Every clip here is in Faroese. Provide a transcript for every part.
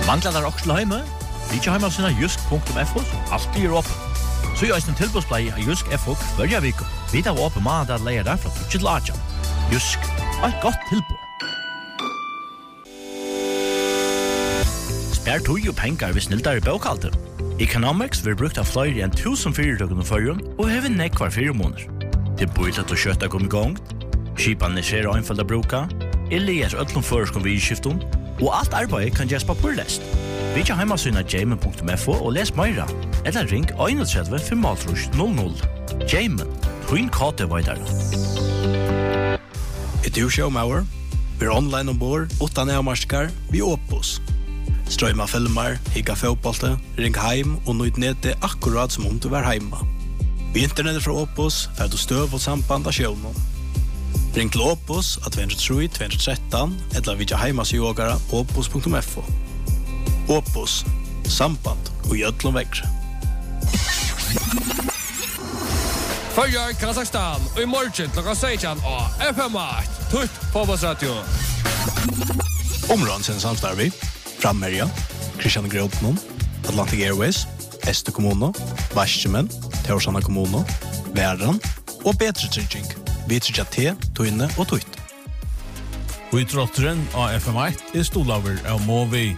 Manglar der også hjemme? Vi ikke hjemme sina jysk.fo, alltid åpen. Så gjør en tilbudsplay av Jysk FO hver vik. Vi tar åpen mandag leier der fra 2 til 8. Jysk, et godt tilbud. Spær tog og penger hvis sniltar i bøkalte. Economics vil brukt av flere enn 1000 fyrirtøkene førjen og hever nekk hver 4 måneder. Det er bøylet å kjøtta kom i gang, skipene ser og innfølt å bruke, Elias ødlom føreskon ved skiften, og alt arbeid kan gjøres på purlest. Vi kan hjemmesynet jamen.fo og les meira, eller ring 31 500. Jamen, twin kate veidare. Et showmauer, vi online ombord, 8 nærmarskar, vi Opus. Strøyma filmer, higga fotbollte, ring heim og nøyd nede akkurat som om du var heima. Vi internettet fra Opus, fer du støv og samband av sjøvnen. Ring til Opus at 203-213, eller vidja heimasjogara opus.fo. Opus, samband og gjødlom vekkre. Följer Kazakstan och i morgon klockan 16 och FM1 Tutt Fotbollsradio. Områden sin samstarvi, Frammerja, Kristian Grådnon, Atlantic Airways, Este Kommuno, Varsjemen, Teorsana Kommuno, Væran og Betre Trygging. Vi tryggja te, tøyne og tøyt. Og i trotteren av FM1 stolaver av Movi.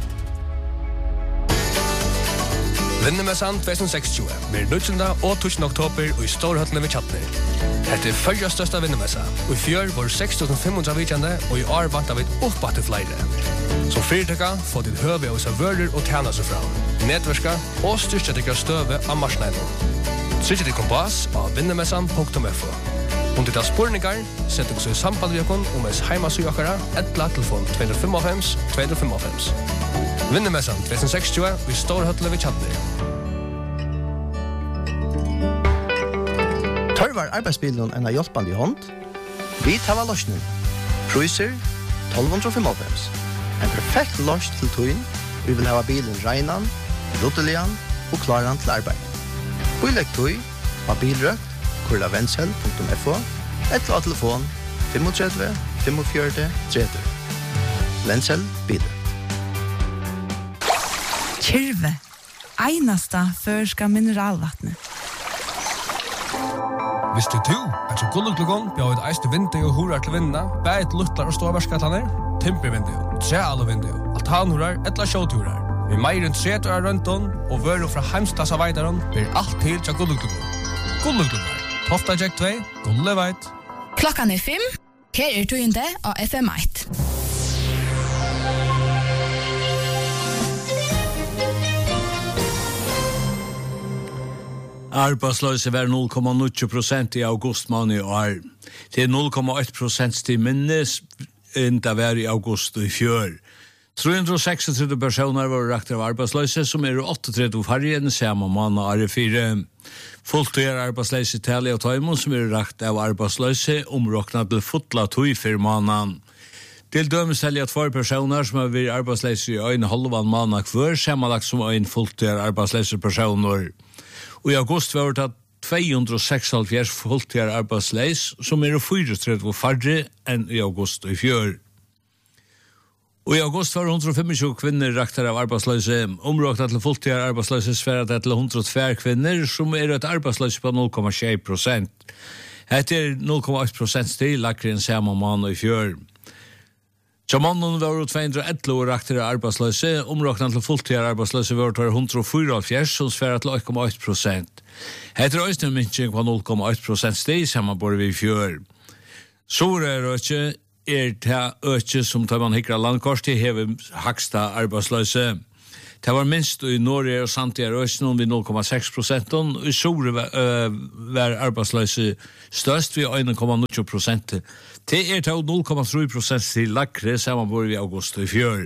Vinnemessan 2026 blir 19. og 20. oktober og i Storhøttene ved Tjattner. Dette følger største vinnemessa, og i fjør var 6.500 vidjande, og i år vant vi opp til flere. Som fyrtøkka får ditt høve av servører og tjener seg fra, nedverska og styrke til støve av marsneiden. Trykk til kompass av vinnemessan.fo. Om det er spurningar, sett dere så i samband med dere om ens heimasøkere, etla telefon 255-255. Vinnemessan 2026 i Storhøttene ved Tjattner. Tørvar arbeidsbilen en av hjelpende i hånd. Vi tar løsning. Priser 1295. En perfekt løs til tøyen. Vi vil ha bilen regnan, ruttelian og klaran til arbeid. Bilegg tøy av bilrøkt, kurlavensel.fo, eller av telefon 35 45 30. Vensel biler. Kyrve, einasta førska mineralvattnet. Visste du at så gulluklugon bjør et eiste vindu og hurar til vindene, bæt luttlar og ståverskatlaner, timpervindu, trealuvindu, altanhurar, etla sjåturar. Vi meir enn 30 år rundt og vører fra heimstassa veidaron, blir alt til til gulluklugon. Gulluklugon, Tofta Jack 2, Gulleveit. Klokkan 5, her tøyende av FM1. Arbeidsløse var 0,9% i august måned i år. Det 0,1% til minnes enn det var i august i fjør. 336 personer var rakt av arbeidsløse, som 38 færre enn samme måned av 4. Fullt arbeidsløse tale av tøymon, som rakt av arbeidsløse, områknet til fotla tøy for måneden. Til dømes helger 2 personer som har vært arbeidsløse i en halvann måned hver, sammenlagt som en fullt arbeidsløse personer. Og i august var det 276 fulltid arbeidsleis, som 34 færre enn i august i fjør. Og i august var 125 kvinner rakter av arbeidsløse. Områknet til fulltid arbeidsløse sværet til 102 kvinner, som et arbeidsløse på 0,6%. Hette 0,1% stil, lakker enn samme mann i fjør. Mannen var 211 år rakter av arbeidsløse, områknet til fulltid arbeidsløse var 144, som sværet til 8,1%. Hette øyne minskning på 0,1% stig, sammen bor vi i fjør. Så øke det øke som tar man hikker landkort til hever haksta arbeidsløse. Det var minst i Norge og Santiago Østen ved 0,6%, og i Sore var arbeidsløse størst ved 1,9%. Det til 0,3% til Lakre, sammenbord i august i fjør.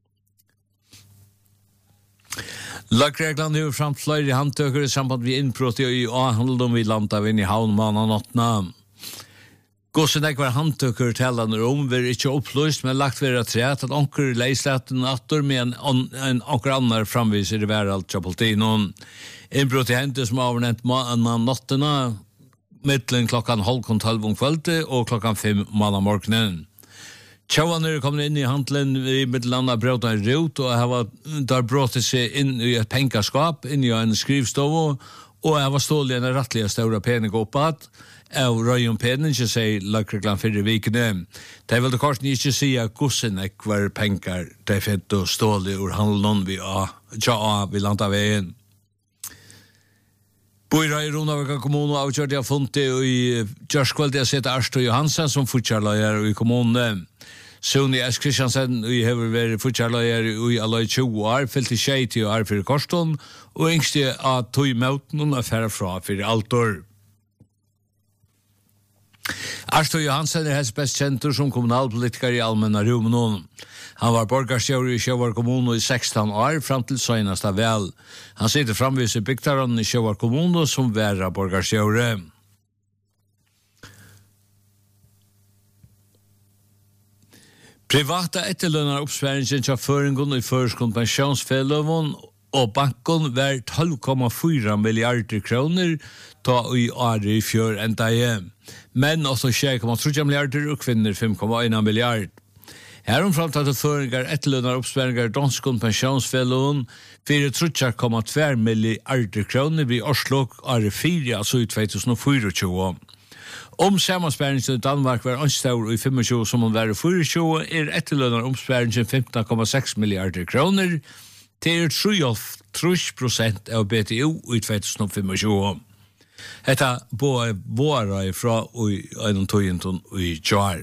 Lakregland har frem flere handtøkere samband med innbrott i avhandelen vi landet inn i havnmannen og nattene. Gossen var handtøkker talene vil ikke oppløst, men lagt være træt at onker leislaten atter med en onker annar framviser i hveralt til politiet. Innbrott i hentet som avnett mannen nattene, mittlen klokkan 11:30 om kvöldet og klokkan 5 mandag morgenen. Tjauan kommet inn i handelen i middelanda brøt en rot, og jeg var der brått seg inn i et pengaskap, inn i en skrivstov, og jeg var stålig en rettelig større pening oppad, av røyen pening, ikke sier lagreglan 4 vikene. Det vil det korsen ikke si at gossen var penger, det fint og stålig ur handelen vi landa veien. Boira i Ronavika kommune avgjørte jeg funnet i Gjørskveld jeg sett Arsto Johansen som fortsatt i kommunen. Suni S. Kristiansen har vært fortsatt i alle 20 år, fyllt i 20 år for Korston, og yngste av tog møten og affære fra for alt år. Arsto Johansen helst best kjent som kommunalpolitiker i allmänna rummen. Han var borgarstjører i Sjøvar kommune i 16 år, fram til senast av vel. Han sitter framvis i bygdaren i Sjøvar kommune som væra borgarstjører. Privata etterlønner oppsværingen til føringen i Førskund pensjonsfelløven og banken var 12,4 milliarder kroner ta i året i fjør enda hjem. Men også 6,3 milliarder og kvinner 5,1 milliard. Heromfram tatt føringar etterlønner oppsværingar danskund pensjonsfelløven 4,2 milliarder kroner ved Oslo året 4, altså i 2024. Sammanspæringen i Danmark var anstavr i 25 som hun var i 24, etterlønner omspæringen 15,6 milliarder kroner til 3% av BTO i 2025. Dette både våre fra en tøyenton i Tjør.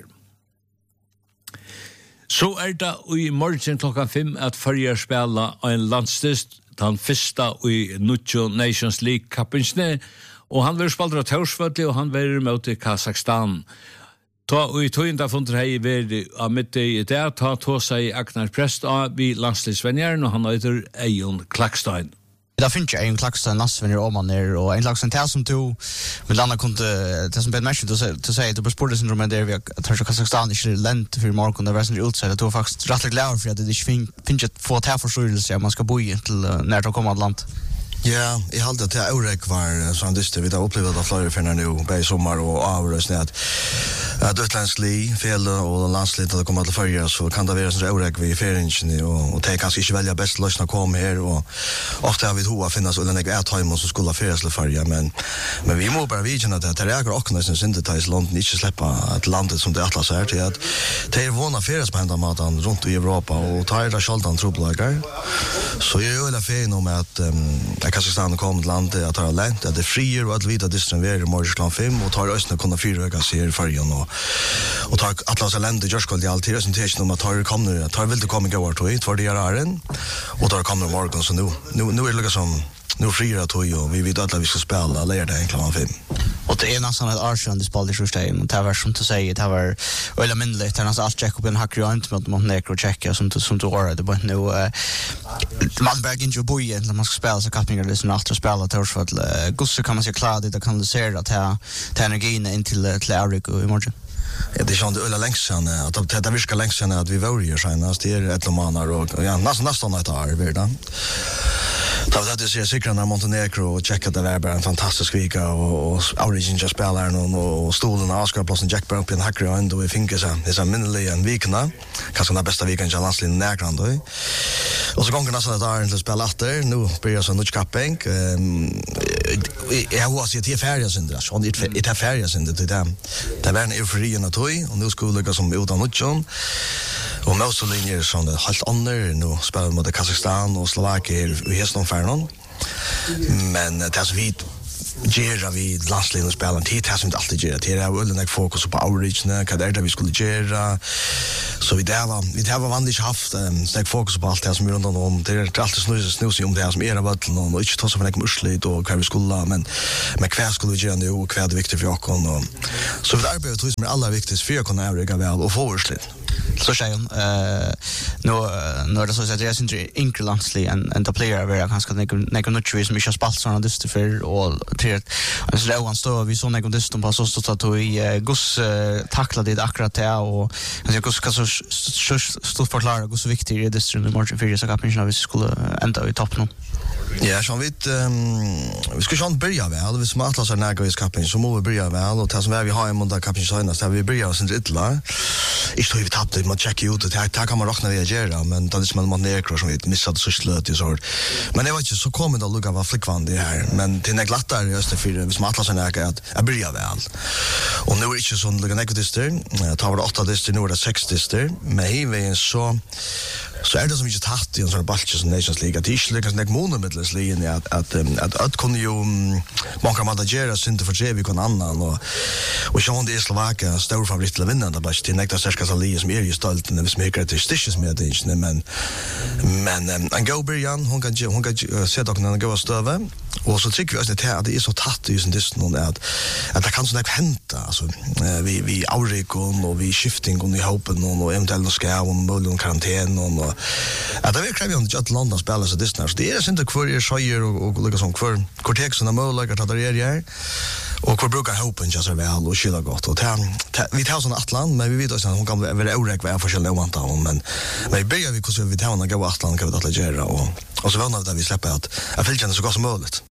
Så det i morgen klokka 5 at Førjar spela en landstist, den første i Nuttjo Nations League-kappingsne, og han var spaldra Tørsvøtli, og han var mot i Kazakstan. Ta og i tøynda fundet hei veri av midt i det, ta seg Agnar Prest av vi landslisvenjeren, og han heter Eion Klakstein. Det finns ju en klaxan nassvänner om man är och en klaxan tar som to med landa kunde det som bäst människor att säga att på sportsyndromet där vi tar Kazakstan inte länt för marken där väsen utsida då faktiskt rätt glad för att det inte finns ett få ta förståelse man ska bo i till när det kommer land. Ja, jag hade det Eurek var sån dyster vi har upplevt att flyga för nu på sommar och avröst att utländsk li fel och landsligt att komma till förra så kan det vara så Eurek vi feringen och det kanske inte välja bäst lösna komma här och ofta har vi hoa finnas och den är time så skulle färdas till förra men vi må bara vidare att det är också nästan syntetis London inte släppa att landet som det atlas är till att det är vana färdas på ända maten runt i Europa och tar det själva trubbelagar så jag är fan om att Kazakstan kom till landet att ha länt att det frier och att vita distribuerar morgon 5 och tar östna kunna fyra öka sig i färjan och tar atlas länder Gjørskveld i allt presentation om att tar vill det komma gå till för det är den och tar kommer morgon så nu är det liksom nu frier att och vi vet att vi ska spela lära det klockan 5. Och det är nästan ett Arsenal det spelar i Sjöstein och det var som att säga det var eller mindre det är nästan allt check upp en hackrunt mot Montenegro checka som du var det but nu man börjar inte boja när man ska spela så kappningar det som alltid spela Tørsvøtli gosse kan man se klart det kan se att ta energin in till Erik och imorgon. Ja, det är sånt ölla längsen att det viskar längsen att vi vågar senast det är ett lomanar och ja nästan ett år verda. Det det ser säkert när Montenegro och checka det var bara en fantastisk vecka och origin just spelar och stolen Oscar plus en Jack upp i en hacker och vi fick så det är minnerlig en vecka kanske den bästa veckan i landslin närgrand då. Och så gången så där inte spela efter nu börjar så nuch capping jag var så till färjas inte så det är färjas inte det var en euforia och toy och nu skulle det som utan nuchon och Mussolini som det helt andra nu spelar mot Kazakstan och Slovakien och häston färnon men det är så vitt Gera vi landslin och spelar det har inte alltid gera det är väl en fokus på outreach vad det vi skulle göra så vi har vanligt haft stark fokus på allt det som runt om det är alltid snus om det som är av vatten och inte ta så för något mursligt och vad vi skulle men kvar skulle vi göra nu och kvar det viktigt för oss och så vi arbetar tror som är allra viktigast för att kunna överga väl och få orsligt så säger hon nu det så att det är inte inklulandslig en player över ganska något som inte spalt såna dyster för och till alltså det var stå vi såna dyster på så att vi gus tackla det akkurat det och alltså gus kan så stort förklara hur så viktigt det är dyster i margin för så kan vi skulle ända i topp nu. Ja, så vi ska sjön börja väl. Vi som atlas är nära i kappen så måste vi börja väl och det som vi har i måndag kappen så vi börjar sen ytterligare. Ikke vi tappte, man checkar ut, det kan man råkna reagera, men det som man nekrar som vi missade så slöt i så. Men det var inte så kommer det att lugga var flickvande här, men till när glattar i Österfyr, hvis man atlas en äga att jag börjar väl. Och nu är det inte sån lugga nekodister, tar vi 8 dister, nu är det 6 dister, men hivägen så är det som inte tatt i en sån balch som Nations League, att det inte lyckas nek monomedlesligen att kunde ju många managera synd för tre vi kan annan och Sean det är Slovakien stor favorit till att vinna det bara till nekta särskasa li som är ju stolt när vi smekar till stitches med det men en go Brian hon kan se dock när gå stöva och så tycker vi att det är så tatt i sin distan att det kan såna hända alltså vi aurikon och vi shifting i hopen och eventuellt ska och möjligen karantän och att det kräver ju att London spelar så distan så det är inte kvar är sjöjer och lika som kvar kortex och möjligen att det är här och kvar brukar hopen just så väl och skilla gott och vi tar sån Atlant men vi vet också att hon kan vara oräck vad för själva antal men vi börjar vi kunna vi tar några gå Atlant kan vi att lägga och så väntar vi att vi släpper att fälten så gott som möjligt.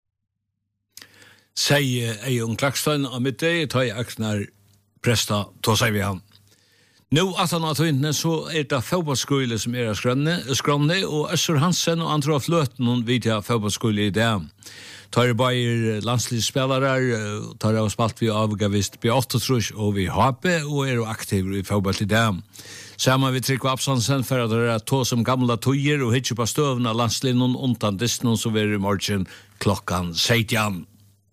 Säg Jon Klaxton om det tar jag axnar presta då säger vi han. Nu att han har inte så är det fotbollsskola som är skrönne och Össur Hansen och andra flöten hon vid jag fotbollsskola i det. Tar det bara landslagsspelare tar det spalt vi avgavist B8 trus och vi HP och är aktiva i fotboll i det. Samma vi Tryggve Absalonsen för att det är två som gamla tojer och hittar på stövna landslinjen undan distan så vi är i morgon klockan 16.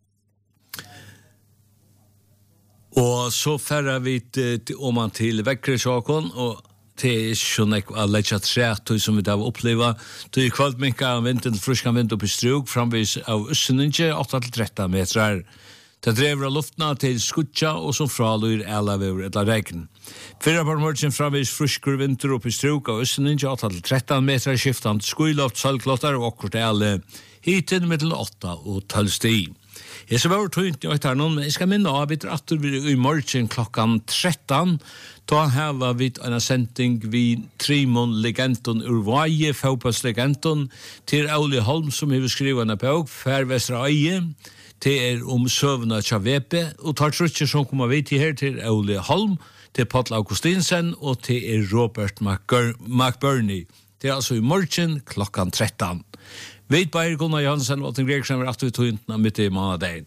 Och så färrar vi om man till Väckresakon och det är sådana att lägga trätt som vi har upplevt. Det är kvällt mycket vinden, friska vind upp i struk framvis av Össeninge 8-13 metrar. Det drever av luftna till Skutja och som fralyr alla över ett regn. Fyra på morgon framvis friskor vinter upp i struk av Össeninge 8-13 metrar skiftande skuiloft, salklottar och okkur till alla hiten mellan 8 och 12 stig. Jag ska vara tog inte här någon, men jag ska minna av att vi i morgon klockan 13 då har vi en sändning vid Trimon Legenton ur varje fotbollslegenton till Auli Holm som har skrivit en bok för Västra Öje. Det är om sövna Chavepe och tar trutcher som kommer vi till här till Auli Holm, till Paul Augustinsen och till Robert McBurney. Det är alltså i morgon klockan 13. Vet på Gunnar Johansen och den Gregersen var att vi tog inte mitt i månaden.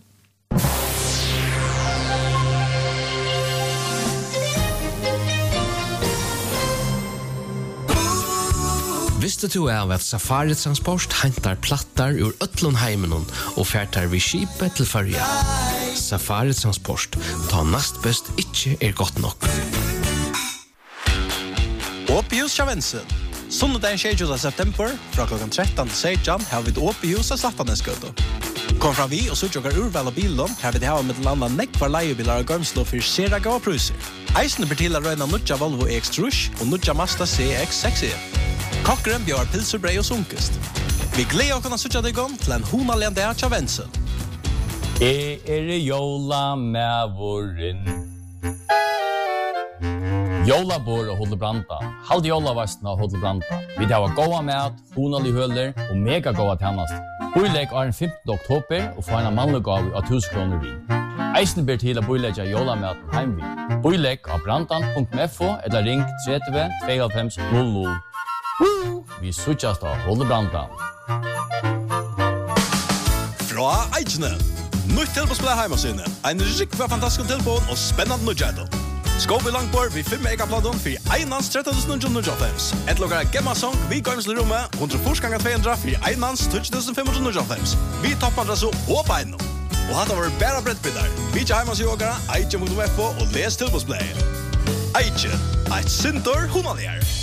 Visste du av att Safari Transport hämtar plattar ur Ötlundheimen och färtar vid skipet till färja? Safari Transport, ta näst bäst inte är gott nog. Åpihus Kjavensen. Sundagen 20. september fra klokkan 13 til 16 har vi et åpihus av Slattaneskøtta. Kom fra vi og suttjokkar urval av bilen, her vil de ha med til landa nekvar leiebilar og gømslo for seraga og pruser. Eisene blir til å røyna nudja Volvo X-Trush og nudja Mazda CX-6E. Kokkeren bjør pilser, brei og sunkest. Vi gleder å kunne suttja deg om til en honalig dag til Vensen. Jola med våren. Jolabor og Hodlebranta. Halde jolavastna og Hodlebranta. Vi har goda mat, honalig høller og mega goda tennast. Boilegg er den 15. oktober og får en mannlig gav av 1000 kroner vin. Eisen ber til å boilegge jolamaten heimvin. Boilegg av brantan.fo eller ring 30 25 00. Vi suttjast av Hodlebranta. Fra Eidsne. Nytt tilbåspiller heimasyne. En riktig fantastisk tilbån og spennende nødgjærdom. Skål langbord vid 5 megaplaton för 13.995. Ett lokal Gemma-sång vid Gøymslerommet, 100 för 13.595. Vi toppar så på en. Och hade varit bara brettbitar. Vi tar hemma yoga, Eiche.fo och läs tillbåspläget. Eiche, ett sintor humanär.